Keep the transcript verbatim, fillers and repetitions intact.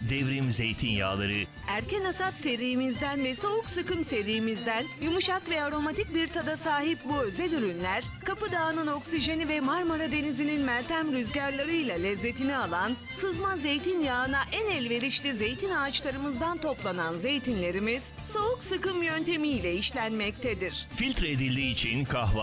Devrim zeytinyağları. Erken hasat serimizden ve soğuk sıkım serimizden yumuşak ve aromatik bir tada sahip bu özel ürünler, Kapı Dağı'nın oksijeni ve Marmara Denizi'nin meltem rüzgarlarıyla lezzetini alan, sızma zeytinyağına en elverişli zeytin ağaçlarımızdan toplanan zeytinlerimiz, soğuk sıkım yöntemiyle işlenmektedir. Filtre edildiği için kahvaltı